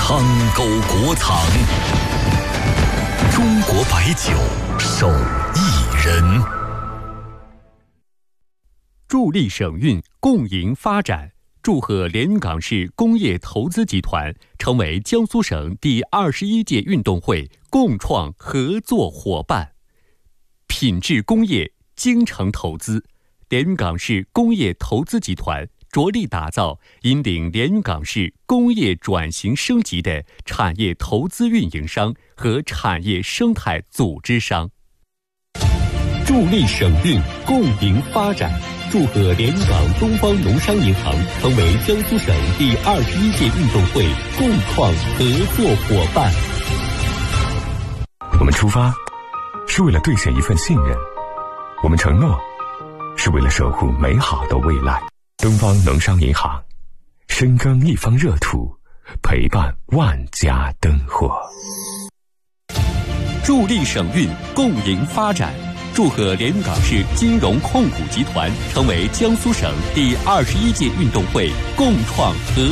苍沟国藏，中国白酒手艺人， 助力省运，共赢发展。祝贺连云港市工业投资集团成为江苏省第21届运动会共创合作伙伴。品质工业，精诚投资，连云港市工业投资集团着力打造引领连云港市工业转型升级的产业投资运营商和产业生态组织商。助力省运，共赢发展。祝贺连云港东方农商银行成为江苏省第21届运动会共创合作伙伴。 我们出发是为了兑现一份信任，我们承诺是为了守护美好的未来。东方农商银行，深耕一方热土，陪伴万家灯火。 助力省运，共赢发展。祝贺连云港市金融控股集团成为江苏省第21届运动会共创合